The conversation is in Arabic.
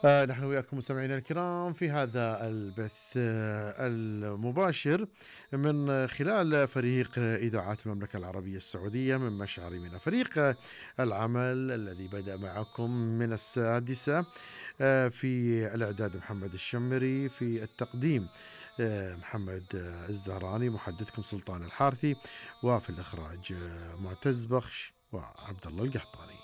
نحن وياكم مستمعينا الكرام في هذا البث المباشر من خلال فريق إذاعات المملكة العربية السعودية من مشعر منى. فريق العمل الذي بدأ معكم من 6:00 في الإعداد محمد الشمري، في التقديم محمد الزهراني، محدثكم سلطان الحارثي، وفي الإخراج معتز بخش وعبد الله القحطاني.